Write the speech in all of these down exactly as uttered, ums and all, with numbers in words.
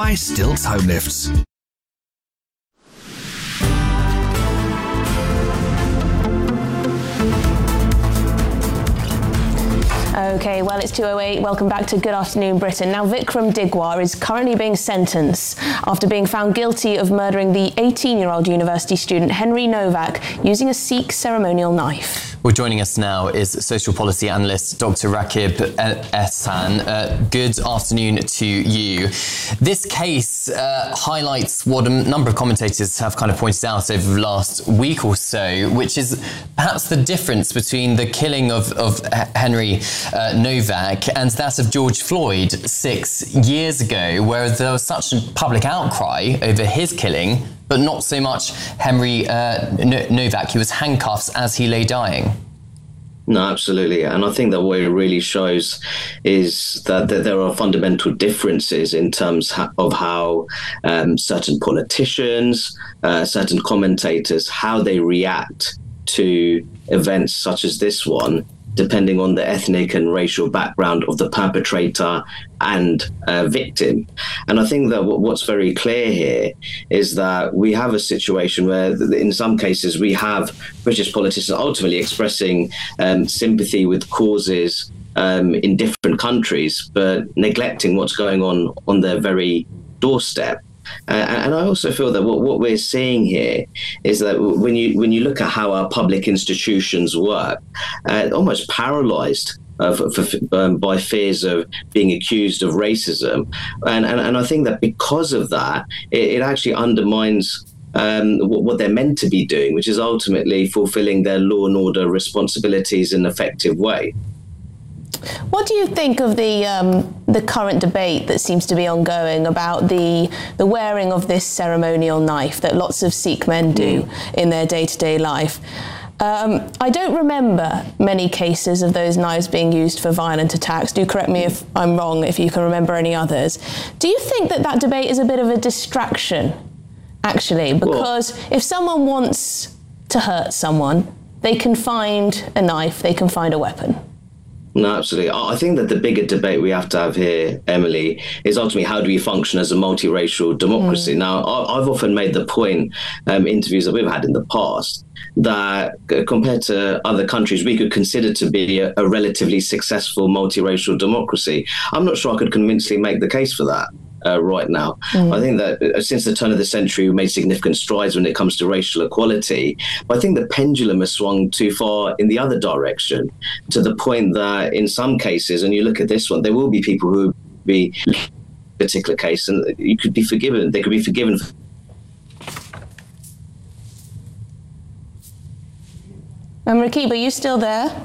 by Stilts Home Lifts. OK, well, it's two oh eight. Welcome back to Good Afternoon Britain. Now, Vikram Digwar is currently being sentenced after being found guilty of murdering the eighteen-year-old university student Henry Novak using a Sikh ceremonial knife. Well, joining us now is social policy analyst Doctor Rakib Ehsan. Uh, good afternoon to you. This case uh, highlights what a number of commentators have kind of pointed out over the last week or so, which is perhaps the difference between the killing of, of Henry uh, Novak and that of George Floyd six years ago, where there was such a public outcry over his killing, but not so much Henry uh, no- Novak. He was handcuffed as he lay dying. No, absolutely. And I think that what it really shows is that, that there are fundamental differences in terms ha- of how um, certain politicians, uh, certain commentators, how they react to events such as this one, depending on the ethnic and racial background of the perpetrator and uh, victim. And I think that w- what's very clear here is that we have a situation where in some cases we have British politicians ultimately expressing um, sympathy with causes um, in different countries, but neglecting what's going on on their very doorstep. Uh, and I also feel that what, what we're seeing here is that when you when you look at how our public institutions work, uh, almost paralyzed uh, for, for, um, by fears of being accused of racism. And, and, and I think that because of that, it, it actually undermines um, what, what they're meant to be doing, which is ultimately fulfilling their law and order responsibilities in an effective way. What do you think of the um, the current debate that seems to be ongoing about the the wearing of this ceremonial knife that lots of Sikh men do mm. in their day-to-day life? Um, I don't remember many cases of those knives being used for violent attacks. Do correct me if I'm wrong, if you can remember any others. Do you think that that debate is a bit of a distraction, actually? Because well, if someone wants to hurt someone, they can find a knife, they can find a weapon. No, absolutely. I think that the bigger debate we have to have here, Emily, is ultimately how do we function as a multiracial democracy? Mm. Now, I've often made the point, um, interviews that we've had in the past, that compared to other countries, we could consider to be a, a relatively successful multiracial democracy. I'm not sure I could convincingly make the case for that. Uh, right now. Mm. I think that uh, since the turn of the century, we've made significant strides when it comes to racial equality. But I think the pendulum has swung too far in the other direction, to the point that in some cases, and you look at this one, there will be people who will be in a particular case, and you could be forgiven. They could be forgiven. Um, Rakib, are you still there?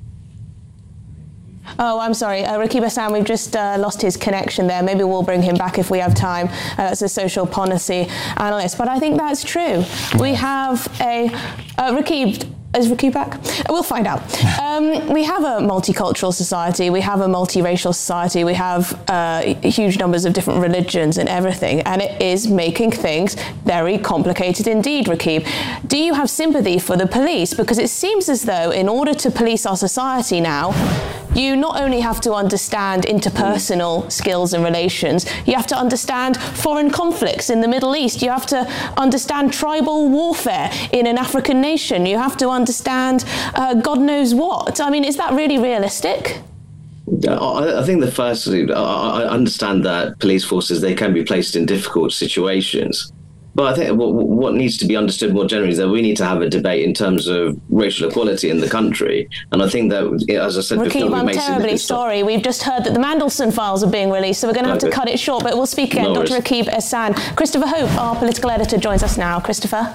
Oh, I'm sorry. Uh, Rakib Ehsan, we've just uh, lost his connection there. Maybe we'll bring him back if we have time. Uh, that's a social policy analyst. But I think that's true. We have a... Uh, Rakib, is Rakib back? We'll find out. Um, we have a multicultural society. We have a multiracial society. We have uh, huge numbers of different religions and everything. And it is making things very complicated indeed, Rakib. Do you have sympathy for the police? Because it seems as though in order to police our society now, you not only have to understand interpersonal skills and relations, you have to understand foreign conflicts in the Middle East. You have to understand tribal warfare in an African nation. You have to understand uh, God knows what. I mean, is that really realistic? I think the first, I understand that police forces, they can be placed in difficult situations. But I think what, what needs to be understood more generally is that we need to have a debate in terms of racial equality in the country. And I think that, as I said Rakib, before, I'm terribly sorry. We've just heard that the Mandelson files are being released, so we're going to have to cut it short. But we'll speak again. No Doctor Rakib Ehsan. Christopher Hope, our political editor, joins us now. Christopher.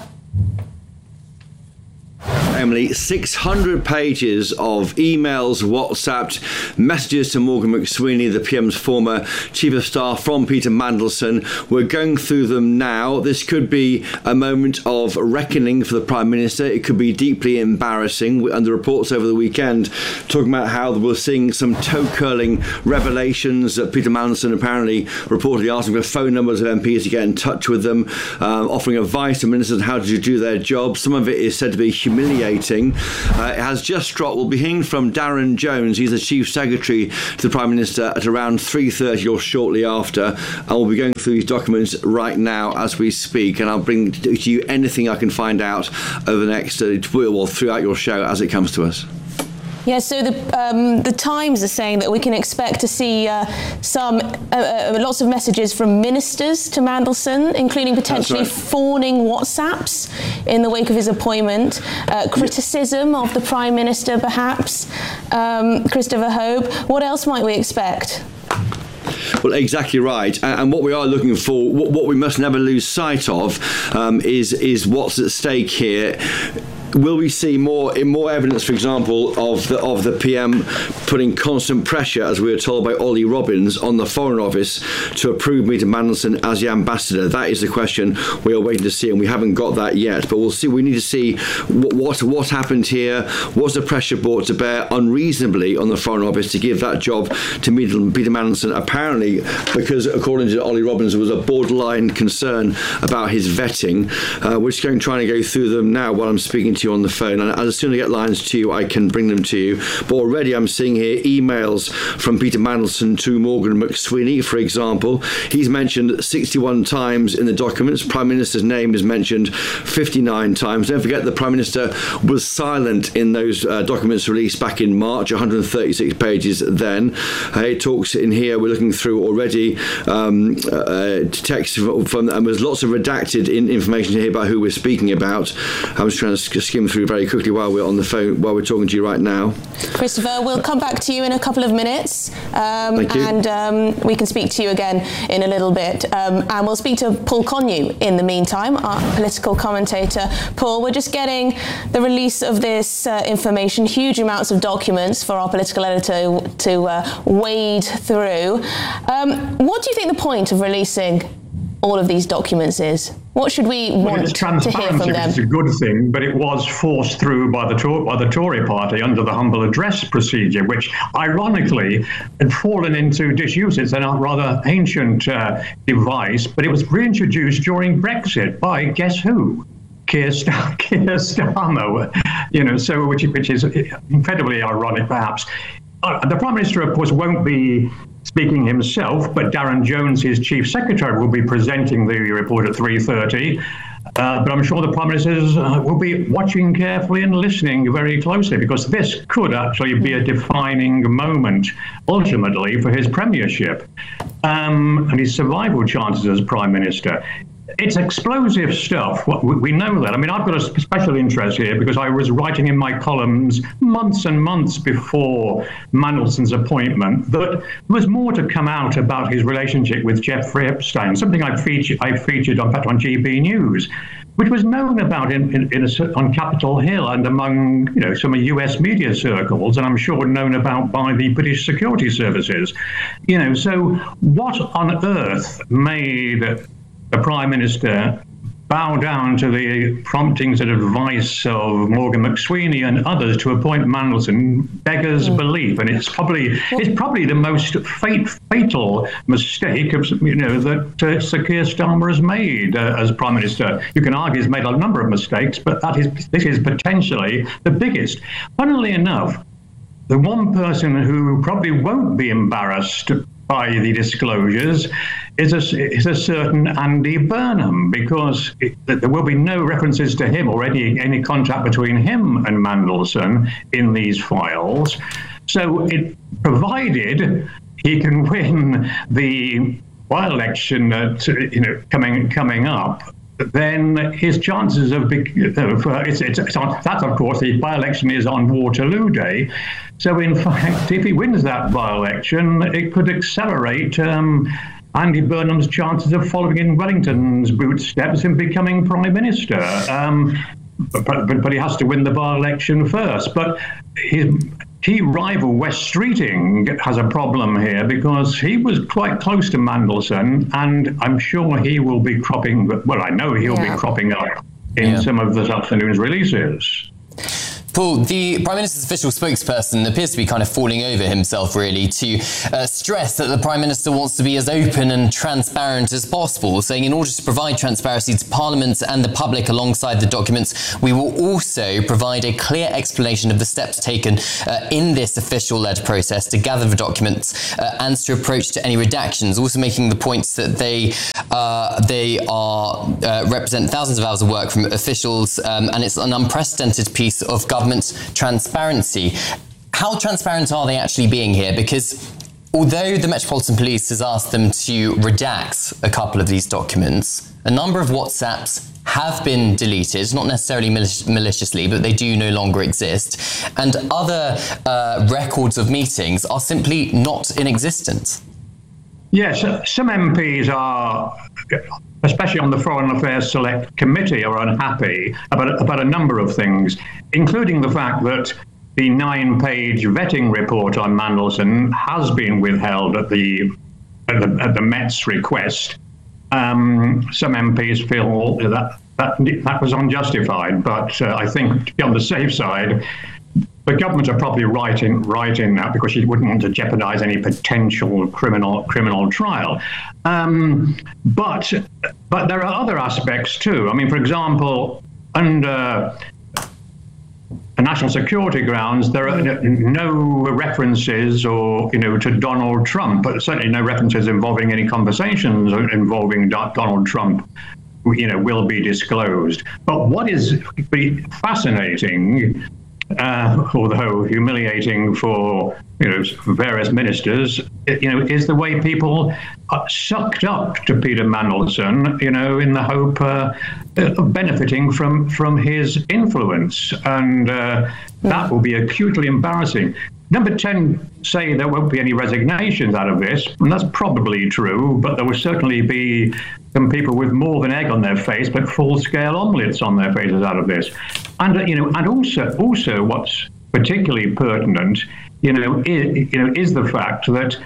Emily, six hundred pages of emails, WhatsApped, messages to Morgan McSweeney, the P M's former Chief of Staff, from Peter Mandelson. We're going through them now. This could be a moment of reckoning for the Prime Minister. It could be deeply embarrassing. And the reports over the weekend talking about how we're seeing some toe-curling revelations. Uh, Peter Mandelson apparently reportedly asking for phone numbers of M Ps to get in touch with them, um, offering advice to ministers on how to do their job. Some of it is said to be humiliating investigating. Uh, it has just dropped. We'll be hearing from Darren Jones. He's the Chief Secretary to the Prime Minister at around three thirty or shortly after. And we'll be going through these documents right now as we speak. And I'll bring to you anything I can find out over the next, uh, well, throughout your show as it comes to us. Yeah, so the um, the Times are saying that we can expect to see uh, some uh, uh, lots of messages from ministers to Mandelson, including potentially right. fawning WhatsApps in the wake of his appointment, uh, criticism of the Prime Minister, perhaps. Um, Christopher Hope, what else might we expect? Well, exactly right. And what we are looking for, what we must never lose sight of, um, is is what's at stake here. Will we see more more evidence, for example, of the of the P M putting constant pressure, as we were told by Ollie Robbins, on the Foreign Office to approve Peter Mandelson as the ambassador? That is the question we are waiting to see, and we haven't got that yet. But we'll see. We need to see what what, what happened here. Was the pressure brought to bear unreasonably on the Foreign Office to give that job to Peter Mandelson? Apparently, because according to Ollie Robbins, there was a borderline concern about his vetting. Uh, we're just going trying to go through them now while I'm speaking to you on the phone, and as soon as I get lines to you, I can bring them to you. But already I'm seeing here emails from Peter Mandelson to Morgan McSweeney, for example. He's mentioned sixty-one times in the documents. Prime Minister's name is mentioned fifty-nine times. Don't forget the Prime Minister was silent in those uh, documents released back in March, one hundred thirty-six pages then. Uh, it talks in here, we're looking through already um, uh, text from, from and there's lots of redacted in, information here about who we're speaking about. I'm just trying to skim through very quickly while we're on the phone, while we're talking to you right now. Christopher, we'll come back to you in a couple of minutes, um, Thank you. and um, we can speak to you again in a little bit. Um, and we'll speak to Paul Connew in the meantime, our political commentator. Paul, we're just getting the release of this uh, information, huge amounts of documents for our political editor to uh, wade through. Um, what do you think the point of releasing all of these documents is? What should we well, want it's to hear transparency, from them? It's a good thing, but it was forced through by the, Tor- by the Tory party under the humble address procedure, which ironically had fallen into disuse. It's a rather ancient uh, device, but it was reintroduced during Brexit by guess who? Keir, St- Keir Starmer, you know, so which, which is incredibly ironic, perhaps. Uh, the Prime Minister, of course, won't be speaking himself, but Darren Jones, his Chief Secretary, will be presenting the report at three thirty. Uh, but I'm sure the Prime Minister uh, will be watching carefully and listening very closely, because this could actually be a defining moment, ultimately, for his premiership um, and his survival chances as Prime Minister. It's explosive stuff. We know that. I mean, I've got a special interest here because I was writing in my columns months and months before Mandelson's appointment that there was more to come out about his relationship with Jeffrey Epstein, something I featured, I featured on, in fact, on G B News, which was known about in, in, in a, on Capitol Hill and among, you know, some U S media circles, and I'm sure known about by the British security services. You know, so what on earth made the Prime Minister bow down to the promptings and advice of Morgan McSweeney and others to appoint Mandelson beggars mm. belief, and it's probably it's probably the most fate, fatal mistake of you know that uh, Sir Keir Starmer has made uh, as Prime Minister. You can argue he's made a number of mistakes, but that is this is potentially the biggest. Funnily enough, the one person who probably won't be embarrassed by the disclosures is a, is a certain Andy Burnham, because it, there will be no references to him or any, any contact between him and Mandelson in these files. So it provided he can win the by-election uh, to, you know, coming coming up, then his chances of, of uh, it's, it's, it's on, that, of course, the by-election is on Waterloo Day. So, in fact, if he wins that by-election, it could accelerate um, Andy Burnham's chances of following in Wellington's footsteps and becoming Prime Minister. Um, but, but, but he has to win the by-election first. But his key rival, Wes Streeting, has a problem here because he was quite close to Mandelson, and I'm sure he will be cropping, well, I know he'll yeah. be cropping up in yeah. some of this afternoon's releases. Paul, the Prime Minister's official spokesperson appears to be kind of falling over himself, really, to uh, stress that the Prime Minister wants to be as open and transparent as possible, saying in order to provide transparency to Parliament and the public alongside the documents, we will also provide a clear explanation of the steps taken uh, in this official-led process to gather the documents uh, and to approach to any redactions, also making the point that they, uh, they are uh, represent thousands of hours of work from officials um, and it's an unprecedented piece of government transparency. How transparent are they actually being here? Because although the Metropolitan Police has asked them to redact a couple of these documents, a number of WhatsApps have been deleted, not necessarily malic- maliciously, but they do no longer exist. And other uh, records of meetings are simply not in existence. Yes, some M Ps are, especially on the Foreign Affairs Select Committee, are unhappy about, about a number of things, including the fact that the nine-page vetting report on Mandelson has been withheld at the at the, at the Met's request. Um, some M Ps feel that that, that was unjustified, but uh, I think to be on the safe side, the government are probably right in, right in that because you wouldn't want to jeopardise any potential criminal criminal trial. Um, but but there are other aspects too. I mean, for example, under national security grounds, there are no references or, you know, to Donald Trump, but certainly no references involving any conversations involving Donald Trump, you know, will be disclosed. But what is fascinating, uh, although humiliating for, you know, various ministers, you know, is the way people are sucked up to Peter Mandelson, you know, in the hope uh, of benefiting from from his influence, and uh, that will be acutely embarrassing. Number ten say there won't be any resignations out of this, and that's probably true, but there will certainly be some people with more than egg on their face, but full-scale omelettes on their faces out of this. And uh, you know, and also, also, what's particularly pertinent, you know, is, you know, is the fact that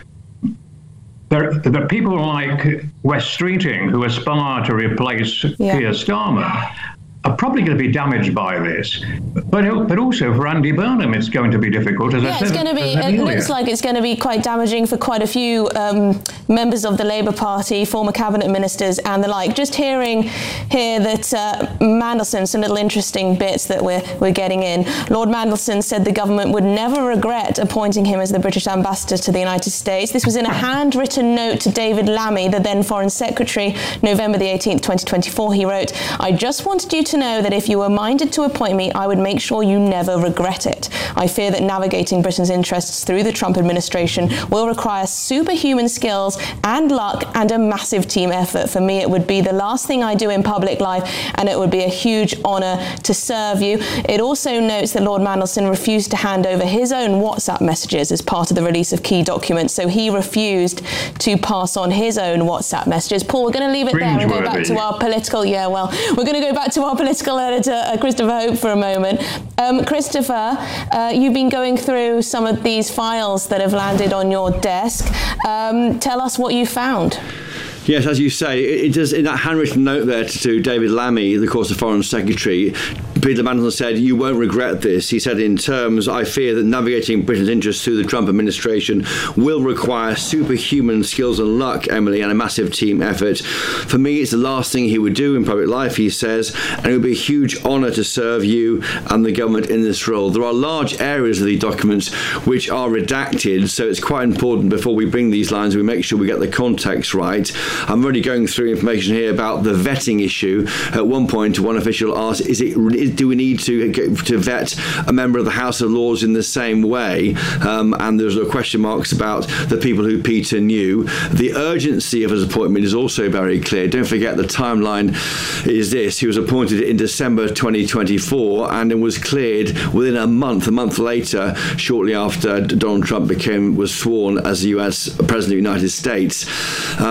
there, there are people like Wes Streeting who aspire to replace yeah. Keir Starmer are probably going to be damaged by this, but but also for Andy Burnham, it's going to be difficult. As yeah, I said, it's going to be. It looks like it's going to be quite damaging for quite a few um, members of the Labour Party, former cabinet ministers, and the like. Just hearing here that uh, Mandelson, some little interesting bits that we're we're getting in. Lord Mandelson said the government would never regret appointing him as the British ambassador to the United States. This was in a handwritten note to David Lammy, the then Foreign Secretary, November the eighteenth, twenty twenty-four. He wrote, "I just wanted you to know that if you were minded to appoint me, I would make sure you never regret it. I fear that navigating Britain's interests through the Trump administration will require superhuman skills and luck and a massive team effort. For me, it would be the last thing I do in public life, and it would be a huge honour to serve you." It also notes that Lord Mandelson refused to hand over his own WhatsApp messages as part of the release of key documents, so he refused to pass on his own WhatsApp messages. Paul, we're going to leave it there and go back to our political, yeah, well, we're going to go back to our political editor, uh, Christopher Hope, for a moment. Um, Christopher, uh, you've been going through some of these files that have landed on your desk. Um, tell us what you found. Yes, as you say, it does. In that handwritten note there to David Lammy, of course, the Foreign Secretary, Peter Mandelson said, "You won't regret this." He said in terms, "I fear that navigating Britain's interests through the Trump administration will require superhuman skills and luck, Emily, and a massive team effort. For me, it's the last thing he would do in public life," he says, "and it would be a huge honour to serve you and the government in this role." There are large areas of these documents which are redacted, so it's quite important before we bring these lines, we make sure we get the context right. I'm already going through information here about the vetting issue. At one point, one official asked, "Is it? Do we need to to vet a member of the House of Lords in the same way?" Um, and there's question marks about the people who Peter knew. The urgency of his appointment is also very clear. Don't forget the timeline is this: he was appointed in December twenty twenty-four, and it was cleared within a month. A month later, shortly after Donald Trump became was sworn as the U S President of the United States. Um,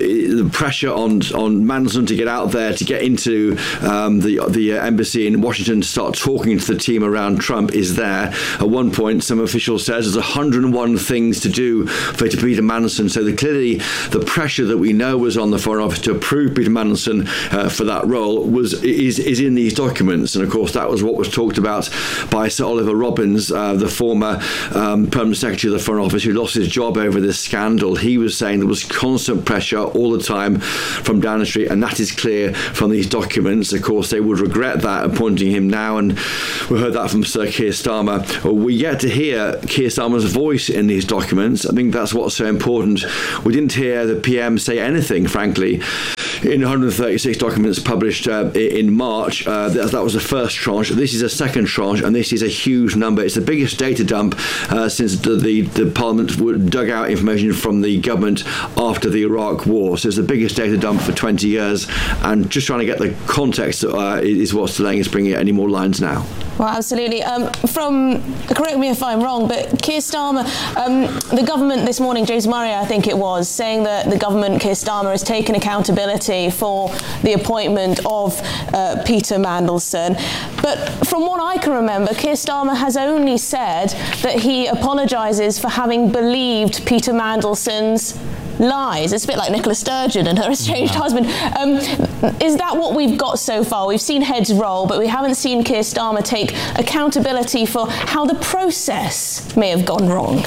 the pressure on on Mandelson to get out there, to get into um, the the uh, embassy in Washington, to start talking to the team around Trump is there. At one point, some official says there's one hundred and one things to do for Peter Mandelson. So the, clearly, the pressure that we know was on the Foreign Office to approve Peter Mandelson uh, for that role was is is in these documents. And of course, that was what was talked about by Sir Oliver Robbins, uh, the former um, Permanent Secretary of the Foreign Office, who lost his job over this scandal. He was saying there was constant pressure all the time from Downing Street, and that is clear from these documents. Of course, they would regret that, appointing him now, and we heard that from Sir Keir Starmer. We yet to hear Keir Starmer's voice in these documents. I think that's what's so important. We didn't hear the P M say anything, frankly, in one hundred thirty-six documents published uh, in March. Uh, that, that was the first tranche. This is a second tranche, and this is a huge number. It's the biggest data dump uh, since the, the, the Parliament dug out information from the government after the Iraq War. So it's the biggest data dump for twenty years, and just trying to get the context uh, is what's delaying us bringing any more lines now. Well, absolutely. Um, from, correct me if I'm wrong, but Keir Starmer, um, the government this morning, James Murray, I think it was, saying that the government, Keir Starmer, has taken accountability for the appointment of uh, Peter Mandelson. But from what I can remember, Keir Starmer has only said that he apologises for having believed Peter Mandelson's lies. It's a bit like Nicola Sturgeon and her estranged yeah. husband. Um, is that what we've got so far? We've seen heads roll, but we haven't seen Keir Starmer take accountability for how the process may have gone wrong.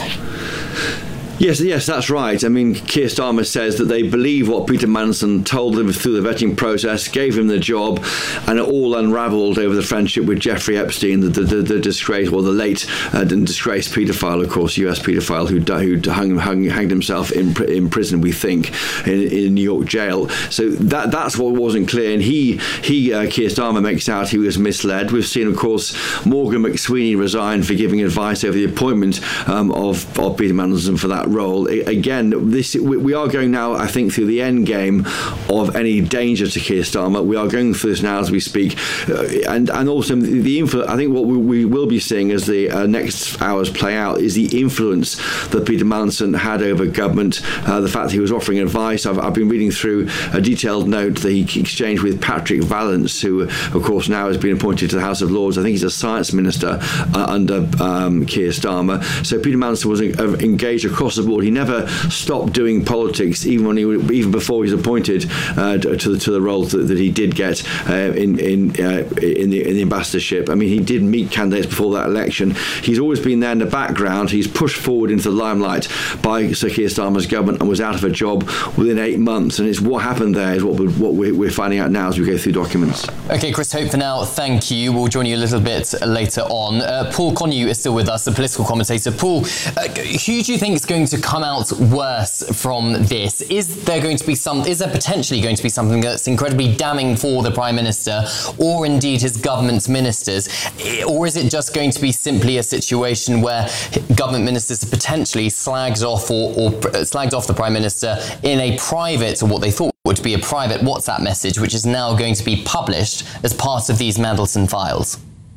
Yes, yes, that's right. I mean, Keir Starmer says that they believe what Peter Mandelson told them through the vetting process, gave him the job, and it all unravelled over the friendship with Jeffrey Epstein, the, the, the, the disgrace, well, the late uh, disgraced paedophile, of course, U S paedophile, who, who hung, hung, hanged himself in, in prison, we think, in, in New York jail. So that that's what wasn't clear. And he, he uh, Keir Starmer, makes out he was misled. We've seen, of course, Morgan McSweeney resign for giving advice over the appointment um, of, of Peter Mandelson for that role. Again, this we are going now, I think, through the end game of any danger to Keir Starmer. We are going through this now as we speak, uh, and and also the influence. I think what we, we will be seeing as the uh, next hours play out is the influence that Peter Mandelson had over government. Uh, the fact that he was offering advice. I've, I've been reading through a detailed note that he exchanged with Patrick Vallance, who, of course, now has been appointed to the House of Lords. I think he's a science minister uh, under um, Keir Starmer. So Peter Mandelson was uh, engaged across the board. He never stopped doing politics, even when he, even before he was appointed uh, to the to the role that, that he did get uh, in in uh, in, the, in the ambassadorship. I mean, he did meet candidates before that election. He's always been there in the background. He's pushed forward into the limelight by Sir Keir Starmer's government and was out of a job within eight months. And it's what happened there is what we're, what we're, we're finding out now as we go through documents. Okay, Chris Hope, for now, thank you. We'll join you a little bit later on. Uh, Paul Connew is still with us, the political commentator. Paul, uh, who do you think is going to come out worse from this? Is there going to be some, is there potentially going to be something that's incredibly damning for the Prime Minister or indeed his government's ministers? Or is it just going to be simply a situation where government ministers potentially slagged off or, or slagged off the Prime Minister in a private, or what they thought would be a private WhatsApp message, which is now going to be published as part of these Mandelson files?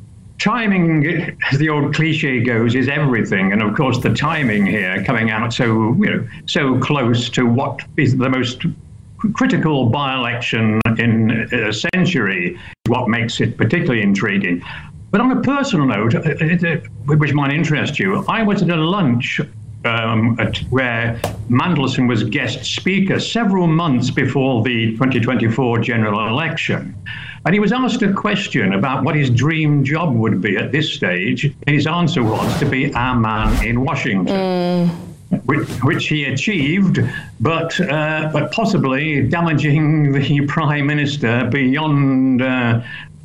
Timing, as the old cliche goes, is everything, and of course the timing here coming out so you know so close to what is the most critical by-election in a century is what makes it particularly intriguing. But on a personal note, which might interest you, I was at a lunch um, at, where Mandelson was guest speaker several months before the twenty twenty-four general election. And he was asked a question about what his dream job would be at this stage. His answer was to be our man in Washington, mm. which, which he achieved, but uh, but possibly damaging the Prime Minister beyond uh,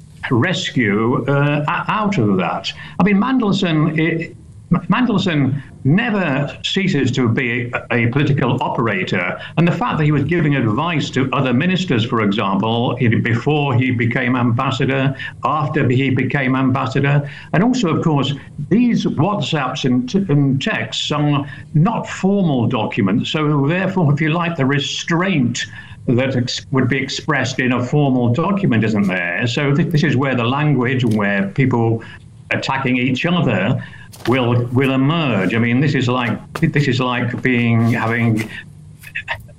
rescue uh, out of that. I mean, Mandelson, it, Mandelson never ceases to be a, a political operator, and the fact that he was giving advice to other ministers, for example, before he became ambassador, after he became ambassador, and also, of course, these WhatsApps and, t- and texts are not formal documents, so therefore, if you like, the restraint that ex- would be expressed in a formal document isn't there. So th- this is where the language, where people attacking each other will will emerge. I mean, this is like this is like being having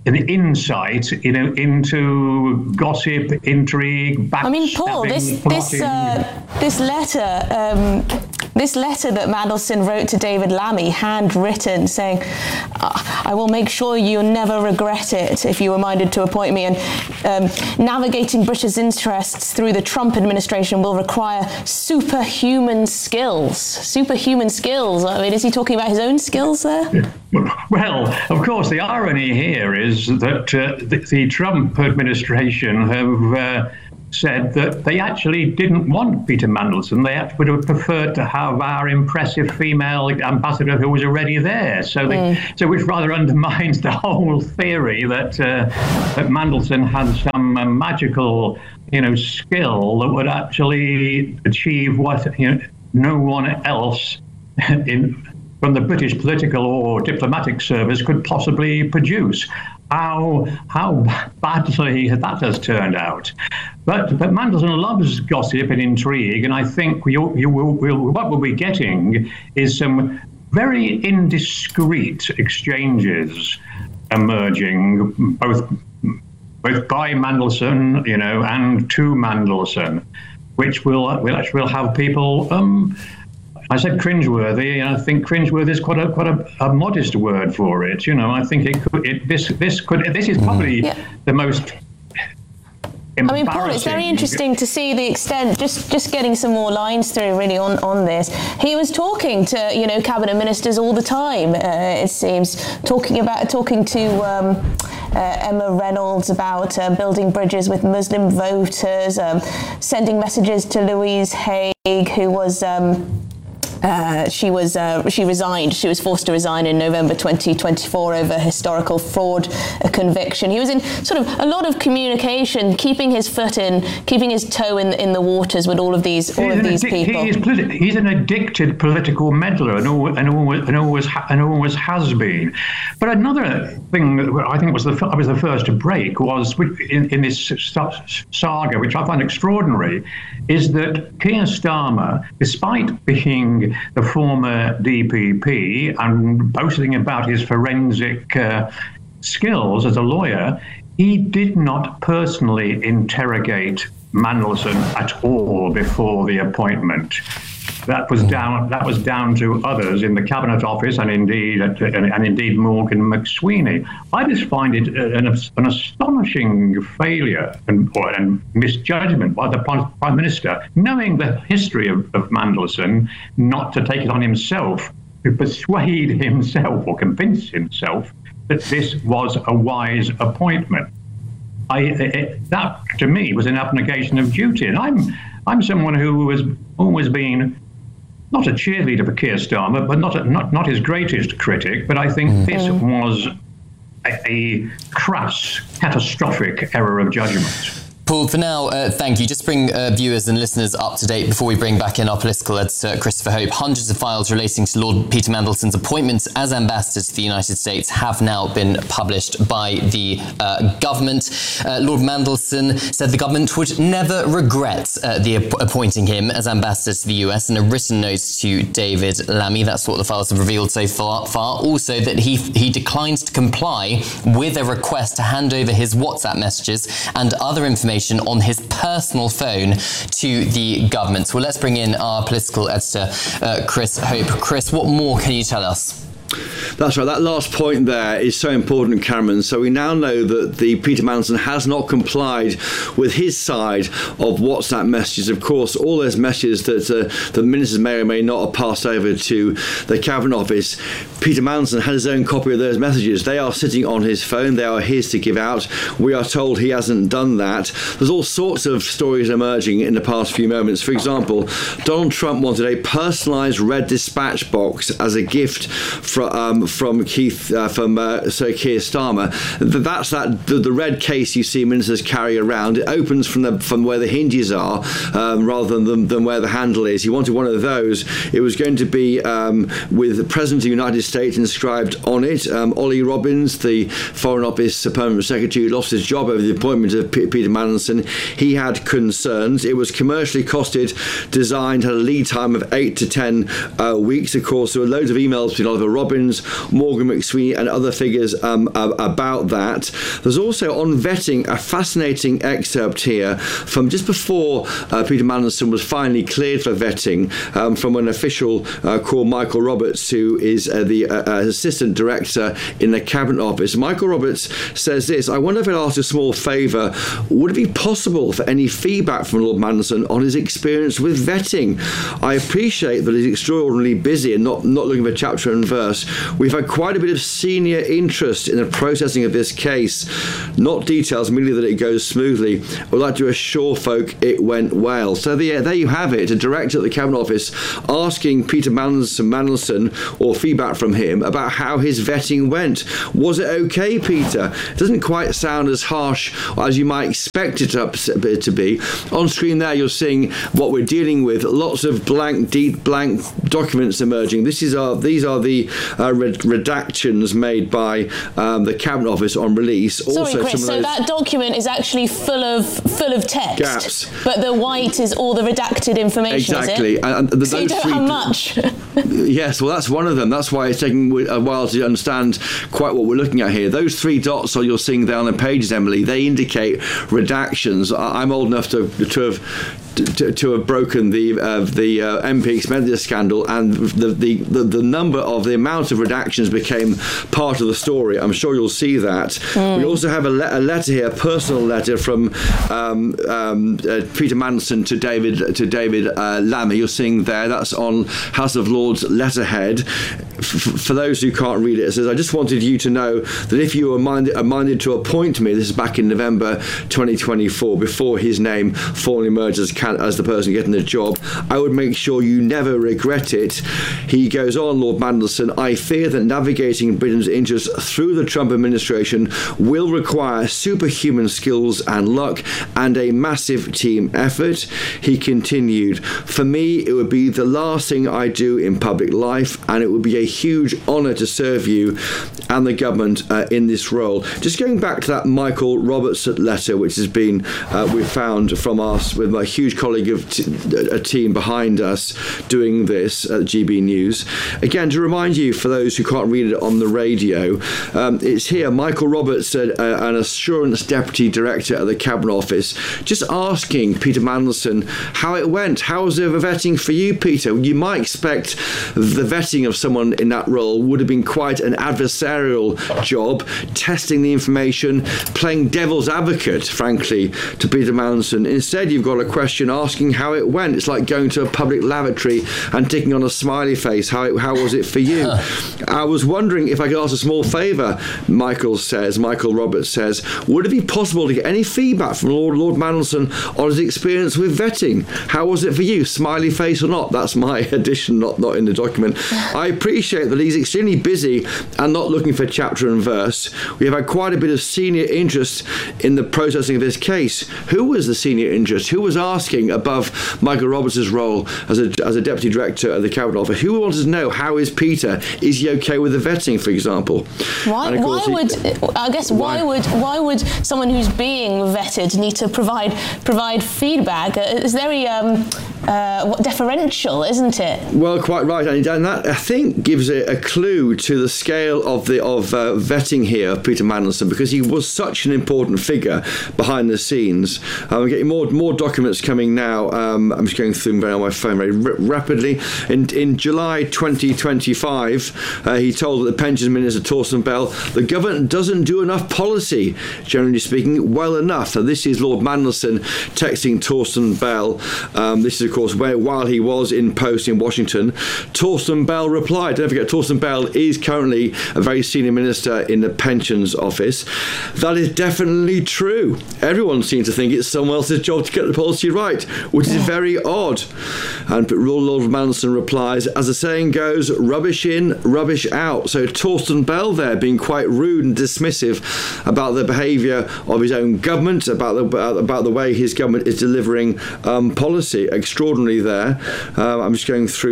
an insight, you know, into gossip, intrigue, backstabbing. I mean, Paul, this this uh, this letter, um, this letter that Mandelson wrote to David Lammy, handwritten, saying, "I will make sure you never regret it if you were minded to appoint me." And um, navigating British interests through the Trump administration will require superhuman skills. Superhuman skills. I mean, is he talking about his own skills there? Well, of course, the irony here is that uh, the, the Trump administration have uh, said that they actually didn't want Peter Mandelson. They would have preferred to have our impressive female ambassador who was already there. So, they, mm. so which rather undermines the whole theory that uh, that Mandelson had some uh, magical, you know, skill that would actually achieve what, you know, no one else in from the British political or diplomatic service could possibly produce. How how badly that has turned out. But but Mandelson loves gossip and intrigue, and I think you you will, will what we'll be getting is some very indiscreet exchanges emerging, both both by Mandelson, you know, and to Mandelson, which will will actually will have people. Um, I said cringeworthy, and I think cringeworthy is quite a quite a, a modest word for it. You know, I think it could. It, this this could. This is probably yeah. the most. I mean, Paul, it's very interesting to see the extent. Just just getting some more lines through, really, on, on this. He was talking to, you know, cabinet ministers all the time. Uh, it seems talking about talking to um, uh, Emma Reynolds about uh, building bridges with Muslim voters, um, sending messages to Louise Haig, who was. Um, Uh, she was uh, she resigned. She was forced to resign in November twenty twenty-four over historical fraud a conviction. He was in sort of a lot of communication, keeping his foot in, keeping his toe in in the waters with all of these all he's of these addic- people. He is politi- he's an addicted political meddler, and, al- and always and always ha- and always has been. But another thing that I think was the f- I was the first to break was in, in this saga, which I find extraordinary, is that Keir Starmer, despite being the former D P P and boasting about his forensic uh, skills as a lawyer, he did not personally interrogate Mandelson at all before the appointment. That was down. That was down to others in the Cabinet Office, and indeed, and, and indeed Morgan McSweeney. I just find it an, an astonishing failure and, or, and misjudgment by the Prime Minister, knowing the history of, of Mandelson, not to take it on himself to persuade himself or convince himself that this was a wise appointment. I, it, that to me was an abnegation of duty, and I'm I'm someone who has always been. Not a cheerleader for Keir Starmer, but not a, not not his greatest critic. But I think mm. this was a, a crass, catastrophic error of judgment. Paul, for now, uh, thank you. Just to bring uh, viewers and listeners up to date before we bring back in our political editor, Christopher Hope. Hundreds of files relating to Lord Peter Mandelson's appointment as ambassador to the United States have now been published by the uh, government. Uh, Lord Mandelson said the government would never regret uh, the ap- appointing him as ambassador to the U S in a written note to David Lammy. That's what the files have revealed so far. far. Also, that he he declined to comply with a request to hand over his WhatsApp messages and other information on his personal phone to the government. Well, let's bring in our political editor, uh, Chris Hope. Chris, what more can you tell us? That's right. That last point there is so important, Cameron. So we now know that the Peter Mandelson has not complied with his side of WhatsApp messages. Of course, all those messages that uh, the ministers may or may not have passed over to the Cabinet Office, Peter Mandelson had his own copy of those messages. They are sitting on his phone. They are his to give out. We are told he hasn't done that. There's all sorts of stories emerging in the past few moments. For example, Donald Trump wanted a personalised red dispatch box as a gift from Um, from Keith, uh, from uh, Sir Keir Starmer. That's that the, the red case you see ministers carry around. It opens from the from where the hinges are, um, rather than than where the handle is. He wanted one of those. It was going to be um, with the President of the United States inscribed on it. Um, Ollie Robbins, the Foreign Office Permanent Secretary, lost his job over the appointment of P- Peter Mandelson. He had concerns. It was commercially costed, designed, had a lead time of eight to ten uh, weeks. Of course, there were loads of emails between Oliver Robbins Robbins, Morgan McSweeney, and other figures um, about that. There's also on vetting a fascinating excerpt here from just before uh, Peter Mandelson was finally cleared for vetting um, from an official uh, called Michael Roberts, who is uh, the uh, assistant director in the Cabinet Office. Michael Roberts says this: I wonder if I'd ask a small favour. Would it be possible for any feedback from Lord Mandelson on his experience with vetting? I appreciate that he's extraordinarily busy and not, not looking for chapter and verse. We've had quite a bit of senior interest in the processing of this case. Not details, merely that it goes smoothly. I'd like to assure folk it went well. So the, there you have it, a director at the Cabinet Office asking Peter Mandelson, Mandelson or feedback from him about how his vetting went. Was it okay, Peter? It doesn't quite sound as harsh as you might expect it to be. On screen there you're seeing what we're dealing with. Lots of blank, deep blank documents emerging. This is our, these are the uh, red, redactions made by um, the Cabinet Office on release. Sorry, also, Chris, so that document is actually full of full of text. Gaps. But the white is all the redacted information, exactly. is it? And, and so you don't have much. Yes, well, that's one of them. That's why it's taking a while to understand quite what we're looking at here. Those three dots you're seeing there on the pages, Emily, they indicate redactions. I'm old enough to, to have To, to have broken the uh, the uh, M P expenditure scandal, and the, the, the, the number of the amount of redactions became part of the story. I'm sure you'll see that. Mm. We also have a, le- a letter here, a personal letter from um, um, uh, Peter Mandelson to David to David uh, Lammy. You're seeing there. That's on House of Lords letterhead. F- for those who can't read it, it says, I just wanted you to know that if you were minded, are minded to appoint me, this is back in November twenty twenty-four, before his name formally emerged as as the person getting the job, I would make sure you never regret it. He goes on, Lord Mandelson, I fear that navigating Britain's interests through the Trump administration will require superhuman skills and luck and a massive team effort. He continued, for me, it would be the last thing I do in public life, and it would be a huge honour to serve you and the government uh, in this role. Just going back to that Michael Roberts letter, which has been, uh, we found from us with my huge colleague of t- a team behind us doing this at G B News. Again, to remind you, for those who can't read it on the radio, um, it's here, Michael Roberts, uh, an assurance deputy director at the Cabinet Office, just asking Peter Mandelson how it went. How was the vetting for you, Peter? You might expect the vetting of someone in that role would have been quite an adversarial job, testing the information, playing devil's advocate, frankly, to Peter Mandelson. Instead, you've got a question asking how it went. It's like going to a public lavatory and ticking on a smiley face. How it, how was it for you? I was wondering if I could ask a small favour, Michael says, Michael Roberts says, would it be possible to get any feedback from Lord, Lord Mandelson on his experience with vetting? How was it for you? Smiley face or not? That's my addition, not, not in the document. I appreciate that he's extremely busy and not looking for chapter and verse. We have had quite a bit of senior interest in the processing of this case. Who was the senior interest? Who was asking above Michael Roberts' role as a as a deputy director at the Cabinet Office? Who wanted to know how is Peter? Is he okay with the vetting, for example? Why? Why he, would I guess why, why would why would someone who's being vetted need to provide provide feedback? It's very um, uh, deferential, isn't it? Well, quite right, and that I think gives a, a clue to the scale of the of uh, vetting here of Peter Mandelson, because he was such an important figure behind the scenes. I'm getting more more documents coming now. Um, I'm just going through them on my phone very r- rapidly. In in July twenty twenty-five, uh, he told the Pensions Minister Torsten Bell, the government doesn't do enough policy, generally speaking, well enough. So this is Lord Mandelson texting Torsten Bell. Um, this is, of course, where while he was in post in Washington, Torsten Bell replied. Don't forget, Torsten Bell is currently a very senior minister in the Pensions Office. That is definitely true. Everyone seems to think it's someone else's job to get the policy right, which is very odd. And Lord Mandelson replies, as the saying goes, rubbish in, rubbish out. So Torsten Bell there being quite rude and dismissive about the behaviour of his own government, about the about the way his government is delivering um, policy. Extraordinary there. Uh, I'm just going through further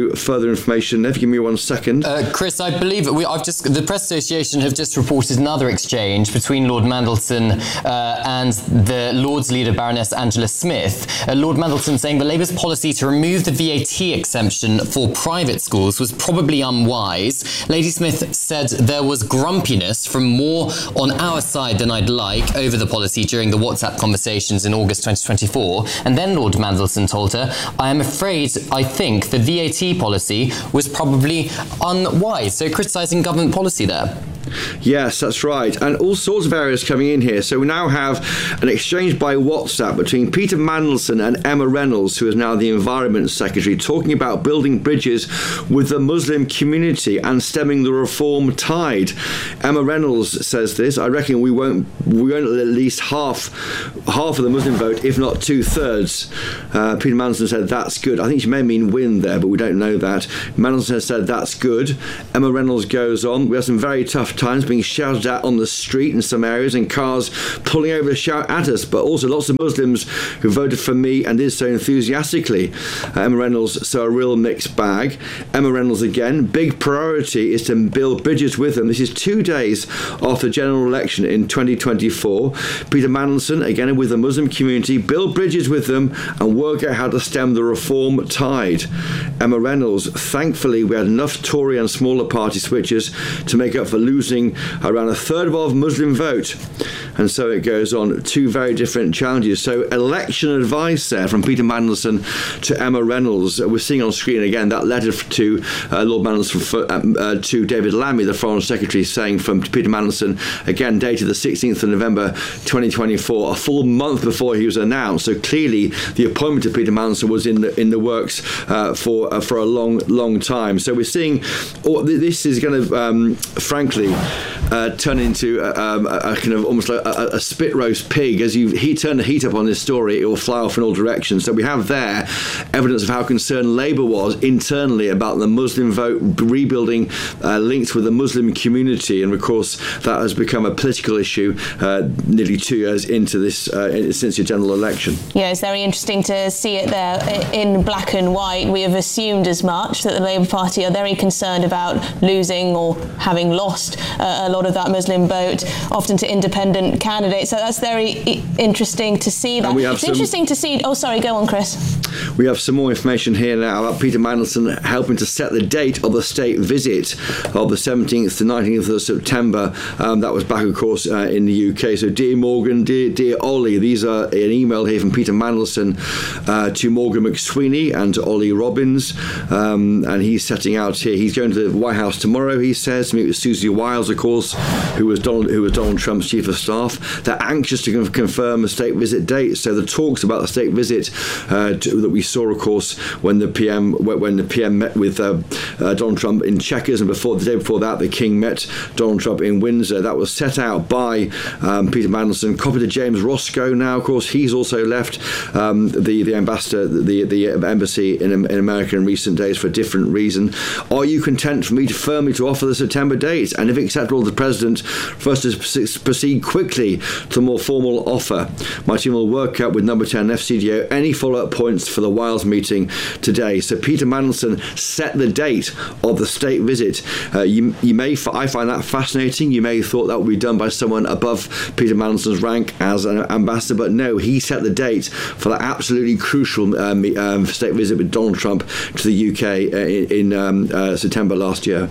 information. If you give me one second. Uh, Chris, I believe we, I've just the Press Association have just reported another exchange between Lord Mandelson uh, and the Lords leader Baroness Angela Smith. Uh, Lord Mandelson saying the Labour's policy to remove the V A T exemption for private schools was probably unwise. Lady Smith said there was grumpiness from more on our side than I'd like over the policy during the WhatsApp conversations in August twenty twenty-four. And then Lord Mandelson told her, I am afraid I think the V A T policy was probably unwise. So criticising government policy there. Yes, that's right. And all sorts of areas coming in here. So we now have an exchange by WhatsApp between Peter Mandelson and Emma Reynolds, who is now the Environment Secretary, talking about building bridges with the Muslim community and stemming the reform tide. Emma Reynolds says this, I reckon we won't we won't at least half half of the Muslim vote, if not two-thirds. Uh, Peter Mandelson said, that's good. I think she may mean win there, but we don't know that. Mandelson has said, that's good. Emma Reynolds goes on, we have some very tough times being shouted at on the street in some areas and cars pulling over to shout at us, but also lots of Muslims who voted for me and did so enthusiastically. Uh, Emma Reynolds, so a real mixed bag. Emma Reynolds again, big priority is to build bridges with them. This is two days after the general election in twenty twenty-four. Peter Mandelson, again with the Muslim community, build bridges with them and work out how to stem the reform tide. Emma Reynolds, thankfully we had enough Tory and smaller party switches to make up for losing around a third of our Muslim vote. And so it goes on. Two very different challenges. So election advice there from Peter Mandelson to Emma Reynolds. We're seeing on screen again that letter to uh, Lord Mandelson uh, to David Lammy, the Foreign Secretary, saying from Peter Mandelson, again dated the sixteenth of November twenty twenty-four, a full month before he was announced. So clearly the appointment of Peter Mandelson was in the, in the works uh, for uh, for a long, long time. So we're seeing oh, this is going to, um, frankly, uh, turn into a, um, a kind of almost like a, a spit roast pig. As you he turn the heat up on this story, it will fly off in all directions. So we have there evidence of how concerned Labour was internally about the Muslim vote, rebuilding uh, links with the Muslim community, and of course that has become a political issue uh, nearly two years into this uh, since your general election. Yeah, it's very interesting to see it there in black and white. We have assumed as much, that the Labour Party are very concerned about losing or having lost uh, a lot of that Muslim vote, often to independent candidates. So that's very I- interesting to see that. It's some, interesting to see. Oh, sorry, go on, Chris. We have some more information here now about Peter Mandelson helping to set the date of the state visit of the seventeenth to nineteenth of September. Um, that was back, of course, uh, in the U K. So, dear Morgan, dear, dear Ollie, these are an email here from Peter Mandelson uh, to Morgan McSweeney and to Ollie Robbins. Um, and he's setting out here. He's going to the White House tomorrow, he says, to meet with Susie Wiles, of course, who was Donald, who was Donald Trump's chief of staff. They're anxious to confirm a state visit date. So the talks about the state visit uh, to, that we saw, of course, when the P M when the P M met with uh, uh, Donald Trump in Chequers, and before the day before that, the King met Donald Trump in Windsor. That was set out by um, Peter Mandelson. Copy to James Roscoe. Now, of course, he's also left um, the the ambassador, the the embassy in, in America in recent days for a different reason. Are you content for me to firmly to offer the September date? And if acceptable, the president for us to proceed quickly to a more formal offer. My team will work out with number ten F C D O any follow-up points for the Wiles meeting today. So Peter Mandelson set the date of the state visit. Uh, you, you may, I find that fascinating. You may have thought that would be done by someone above Peter Mandelson's rank as an ambassador, but no, he set the date for that absolutely crucial um, um, state visit with Donald Trump to the U K uh, in, in um, uh, September last year.